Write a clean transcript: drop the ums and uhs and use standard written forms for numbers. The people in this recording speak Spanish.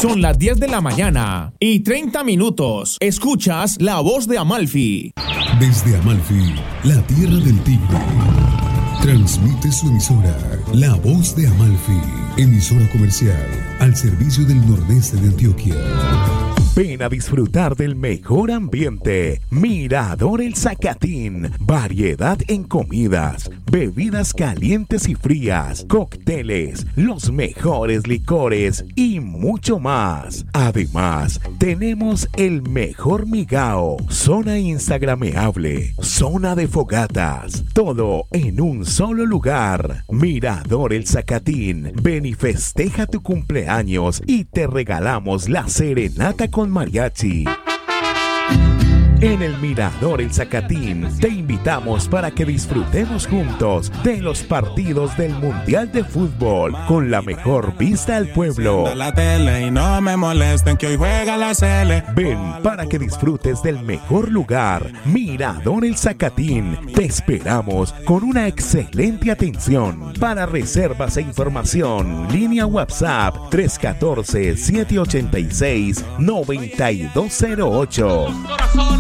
Son las 10 de la mañana y 30 minutos. Escuchas La Voz de Amalfi. Desde Amalfi, la tierra del tigre. Transmite su emisora, La Voz de Amalfi, emisora comercial al servicio del nordeste de Antioquia. Ven a disfrutar del mejor ambiente. Mirador El Zacatín. Variedad en comidas, bebidas calientes y frías, cócteles, los mejores licores y mucho más. Además, tenemos el mejor migao, zona instagrameable, zona de fogatas, todo en un solo lugar. Mirador El Zacatín. Ven y festeja tu cumpleaños y te regalamos la serenata con mariachi. En el Mirador El Zacatín te invitamos para que disfrutemos juntos de los partidos del Mundial de Fútbol con la mejor vista al pueblo. Ven para que disfrutes del mejor lugar, Mirador El Zacatín. Te esperamos con una excelente atención. Para reservas e información, línea WhatsApp 314-786-9208.